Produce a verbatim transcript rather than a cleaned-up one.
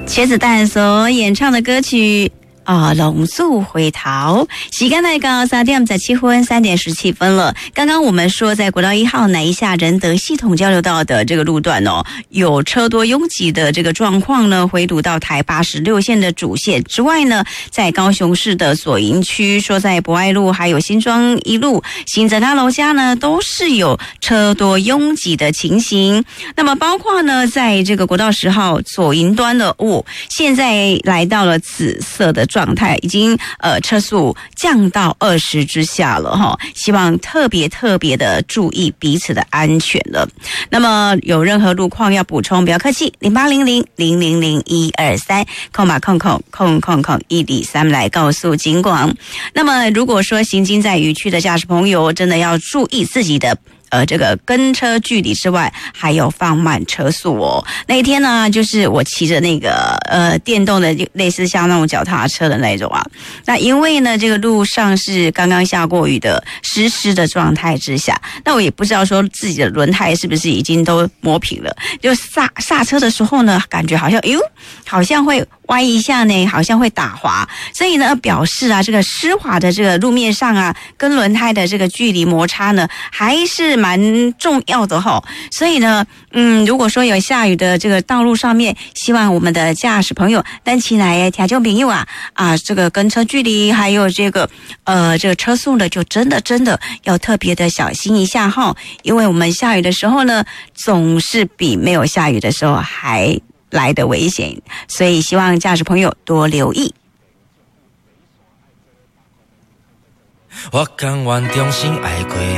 茄子蛋所演唱的歌曲啊，龙宿回逃。时间来到三点十七分，三点十七分了。刚刚我们说，在国道一号南一下仁德系统交流道的这个路段哦，有车多拥挤的这个状况呢，回堵到台八十六线的主线之外呢，在高雄市的左营区，说在博爱路还有新庄一路、新泽他楼下呢，都是有车多拥挤的情形。那么包括呢，在这个国道十号左营端的哦，现在来到了紫色的状态，已经呃车速降到二十之下了哈，希望特别特别的注意彼此的安全了。那么有任何路况要补充，不要客气，零八零零零零零一二三空码空空空空空一里三来告诉警广。那么如果说行经在雨区的驾驶朋友，真的要注意自己的。呃，这个跟车距离之外，还有放慢车速哦。那一天呢，就是我骑着那个呃电动的，类似像那种脚踏车的那种啊。那因为呢，这个路上是刚刚下过雨的湿湿的状态之下，那我也不知道说自己的轮胎是不是已经都磨平了。就刹刹车的时候呢，感觉好像哟，好像会歪一下呢，好像会打滑。所以呢，表示啊，这个湿滑的这个路面上啊，跟轮胎的这个距离摩擦呢，还是蛮重要的齁。所以呢，嗯，如果说有下雨的这个道路上面，希望我们的驾驶朋友担起来听众朋友啊啊，这个跟车距离还有这个呃这个车速呢，就真的真的要特别的小心一下齁。因为我们下雨的时候呢，总是比没有下雨的时候还来的危险，所以希望驾驶朋友多留意。 我甘愿重新爱过。